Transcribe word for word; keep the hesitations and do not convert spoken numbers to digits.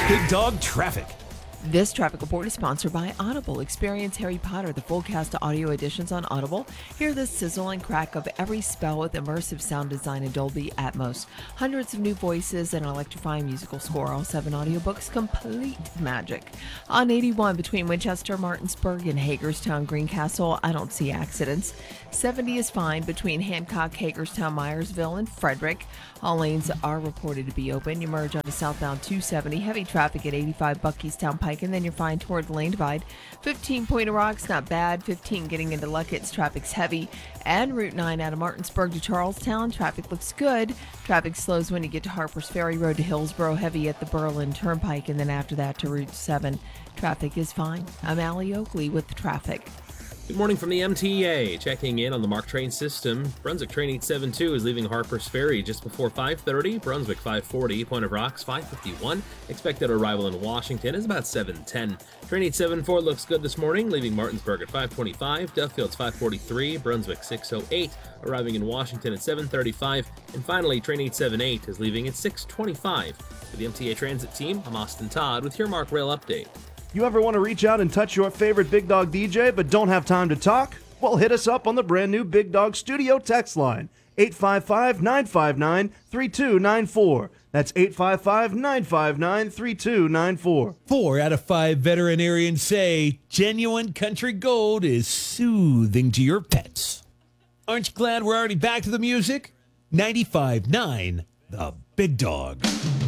Big Dog Traffic. This traffic report is sponsored by Audible. Experience Harry Potter, the full cast of audio editions on Audible. Hear the sizzle and crack of every spell with immersive sound design and Dolby Atmos. Hundreds of new voices and an electrifying musical score. All seven audiobooks, complete magic. On eighty-one between Winchester, Martinsburg, and Hagerstown, Greencastle, I don't see accidents. seventy is fine between Hancock, Hagerstown, Myersville, and Frederick. All lanes are reported to be open. You merge onto southbound two seventy. Heavy traffic at eighty-five Buckystown Pike, and then you're fine toward the lane divide. fifteen Point of Rock's not bad. fifteen getting into Luckett's, traffic's heavy. And Route nine out of Martinsburg to Charlestown, traffic looks good. Traffic slows when you get to Harpers Ferry Road to Hillsborough, heavy at the Berlin Turnpike, and then after that to Route seven. Traffic is fine. I'm Allie Oakley with the traffic. Good morning from the M T A. Checking in on the MARC train system. Brunswick Train eight seventy-two is leaving Harpers Ferry just before five thirty. Brunswick five forty. Point of Rocks five fifty-one. Expected arrival in Washington is about seven ten. Train eight seventy-four looks good this morning, leaving Martinsburg at five twenty-five. Duffield's five forty-three. Brunswick six oh eight. Arriving in Washington at seven thirty-five. And finally, Train eight seventy-eight is leaving at six twenty-five. For the M T A Transit team, I'm Austin Todd with your MARC Rail Update. You ever want to reach out and touch your favorite Big Dog D J but don't have time to talk? Well, hit us up on the brand new Big Dog Studio text line, eight five five, nine five nine, three two nine four. That's eight five five, nine five nine, three two nine four. Four out of five veterinarians say genuine country gold is soothing to your pets. Aren't you glad we're already back to the music? ninety-five point nine, The Big Dog.